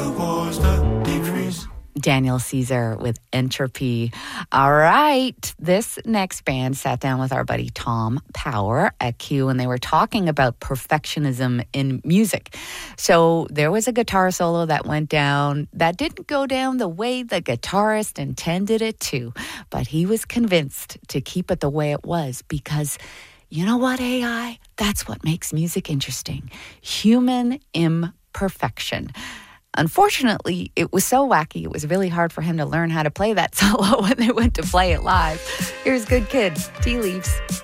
the wars that decrease. Daniel Caesar with Entropy. All right. This next band sat down with our buddy Tom Power at Q, and they were talking about perfectionism in music. So there was a guitar solo that went down that didn't go down the way the guitarist intended it to, but he was convinced to keep it the way it was because, you know what, AI? That's what makes music interesting. Human imperfection. Unfortunately, it was so wacky, it was really hard for him to learn how to play that solo when they went to play it live. Here's Good Kid, Tea Leaves.